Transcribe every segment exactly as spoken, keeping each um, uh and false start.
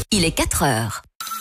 Il est quatre heures.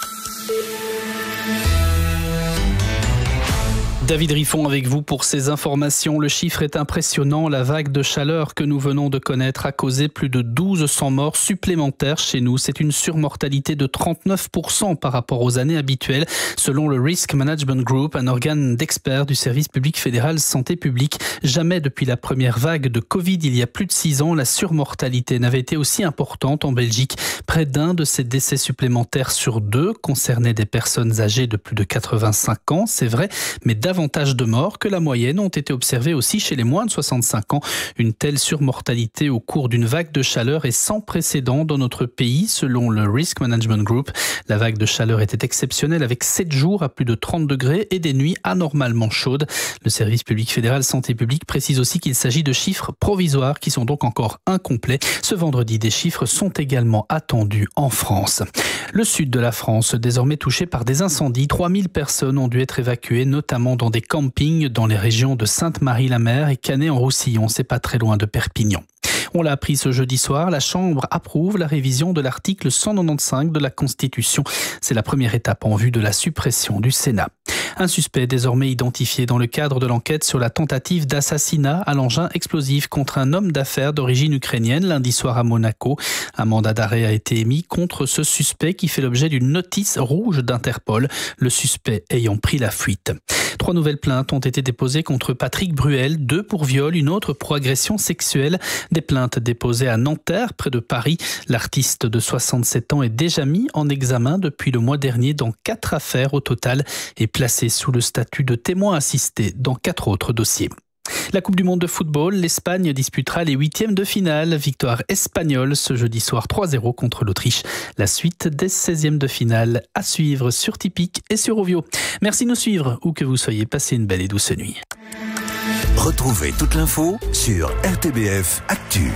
David Riffon avec vous pour ces informations. Le chiffre est impressionnant. La vague de chaleur que nous venons de connaître a causé plus de mille deux cents morts supplémentaires chez nous. C'est une surmortalité de trente-neuf pour cent par rapport aux années habituelles, selon le Risk Management Group, un organe d'experts du service public fédéral santé publique. Jamais depuis la première vague de Covid, il y a plus de six ans, la surmortalité n'avait été aussi importante en Belgique. Près d'un de ces décès supplémentaires sur deux concernaient des personnes âgées de plus de quatre-vingt-cinq ans, c'est vrai, mais davantage Davantage de morts que la moyenne ont été observées aussi chez les moins de soixante-cinq ans. Une telle surmortalité au cours d'une vague de chaleur est sans précédent dans notre pays, selon le Risk Management Group. La vague de chaleur était exceptionnelle avec sept jours à plus de trente degrés et des nuits anormalement chaudes. Le service public fédéral santé publique précise aussi qu'il s'agit de chiffres provisoires qui sont donc encore incomplets. Ce vendredi, des chiffres sont également attendus en France. Le sud de la France, désormais touché par des incendies, trois mille personnes ont dû être évacuées, notamment dans des campings dans les régions de Sainte-Marie-la-Mer et Canet-en-Roussillon, c'est pas très loin de Perpignan. On l'a appris ce jeudi soir, la Chambre approuve la révision de l'article cent quatre-vingt-quinze de la Constitution. C'est la première étape en vue de la suppression du Sénat. Un suspect désormais identifié dans le cadre de l'enquête sur la tentative d'assassinat à l'engin explosif contre un homme d'affaires d'origine ukrainienne lundi soir à Monaco. Un mandat d'arrêt a été émis contre ce suspect qui fait l'objet d'une notice rouge d'Interpol, le suspect ayant pris la fuite. Trois nouvelles plaintes ont été déposées contre Patrick Bruel, deux pour viol, une autre pour agression sexuelle. Des plaintes déposées à Nanterre, près de Paris. L'artiste de soixante-sept ans est déjà mis en examen depuis le mois dernier dans quatre affaires au total et placé sous le statut de témoin assisté dans quatre autres dossiers. La Coupe du monde de football, l'Espagne disputera les huitièmes de finale. Victoire espagnole ce jeudi soir trois zéro contre l'Autriche. La suite des seizièmes de finale à suivre sur Tipeee et sur Ovio. Merci de nous suivre, où que vous soyez. Passez une belle et douce nuit. Retrouvez toute l'info sur R T B F Actu.